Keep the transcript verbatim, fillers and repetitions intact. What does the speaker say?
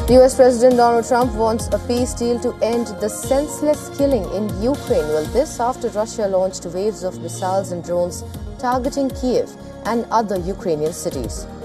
U S President Donald Trump wants a peace deal to end the senseless killing in Ukraine. Well, this after Russia launched waves of missiles and drones targeting Kiev and other Ukrainian cities.